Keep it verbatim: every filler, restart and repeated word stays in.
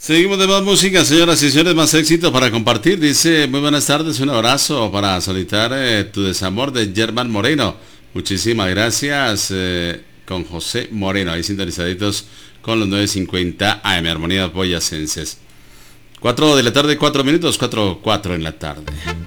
Seguimos de más música, señoras y señores, más éxitos para compartir. Dice, muy buenas tardes, un abrazo para solicitar eh, tu desamor de Germán Moreno. Muchísimas gracias, eh, con José Moreno, ahí sintonizaditos con los nueve cincuenta A M, Armonía Boyacenses. cuatro de la tarde, cuatro minutos, cuatro, cuatro en la tarde.